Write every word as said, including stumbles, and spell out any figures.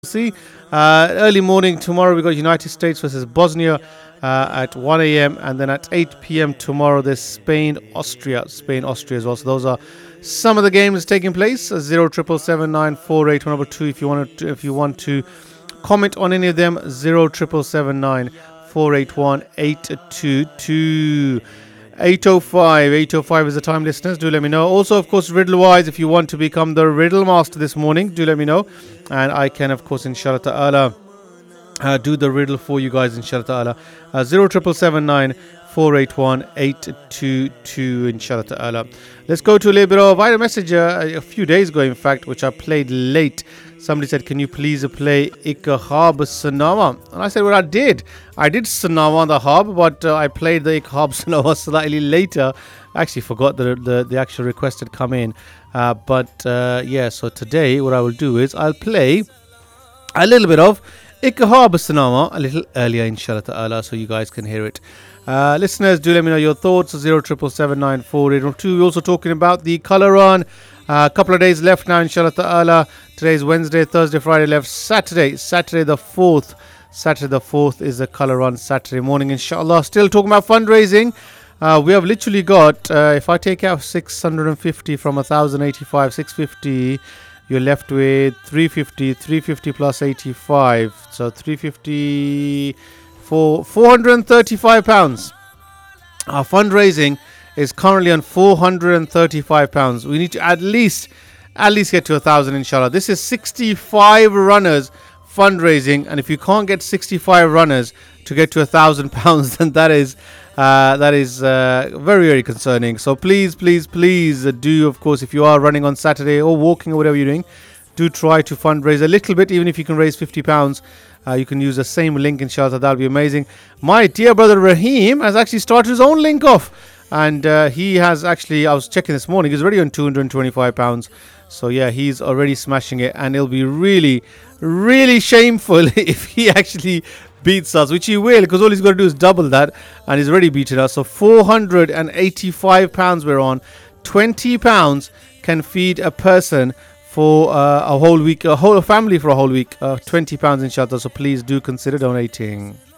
See, uh, early morning tomorrow we got United States versus Bosnia uh, at one a m and then at eight p m tomorrow there's Spain, Austria, Spain, Austria as well. So those are some of the games taking place. Zero triple seven nine four eight one number two. If you want to, if you want to comment on any of them, zero triple seven nine four eight one eight two two. eight oh five eight oh five is the time, listeners. Do let me know. Also, of course, riddle wise, if you want to become the riddle master this morning, do let me know, and I can, of course, inshallah ta'ala, uh, do the riddle for you guys, inshallah ta'ala. uh, zero triple seven nine four eight one eight two two, inshallah ta'ala. Let's go to a little bit of, I had a message uh, a few days ago, in fact, which I played late. Somebody said, can you please play Ikhab Sanawa? And I said, well, I did. I did Sanawa on the hub, but uh, I played the Ikhab Sanawa slightly later. I actually forgot the, the, the actual request had come in. Uh, but uh, yeah, so today what I will do is I'll play a little bit of Ikhab Sanawa a little earlier, inshallah ta'ala, so you guys can hear it. Uh, listeners, do let me know your thoughts. zero triple seven nine four eight two. We're also talking about the color run. A uh, couple of days left now, inshallah ta'ala. Today's Wednesday, Thursday, Friday left. Saturday, Saturday the fourth. Saturday the fourth is the color run Saturday morning, inshallah. Still talking about fundraising. Uh, we have literally got, uh, if I take out six hundred fifty from one thousand eighty-five, six hundred fifty, you're left with three hundred fifty, three hundred fifty plus eighty-five. So three hundred fifty for four hundred thirty-five pounds. Our fundraising is currently on four hundred thirty-five pounds. We need to at least at least get to a thousand, inshallah. This is sixty-five runners fundraising, and if you can't get sixty-five runners to get to a thousand pounds, then that is uh, that is uh, very very concerning. So please please please uh, do, of course, if you are running on Saturday or walking or whatever you're doing, do try to fundraise a little bit. Even if you can raise fifty pounds, uh, you can use the same link, inshallah. That'll be amazing. My dear brother Raheem has actually started his own link off, and uh, he has actually, I was checking this morning, he's already on two hundred twenty-five pounds. So yeah, he's already smashing it, and it'll be really, really shameful if he actually beats us, which he will, because all he's got to do is double that, and he's already beaten us. So four hundred eighty-five pounds we're on. twenty pounds can feed a person for uh, a whole week, a whole family for a whole week. Uh, twenty pounds, inshallah. So please do consider donating.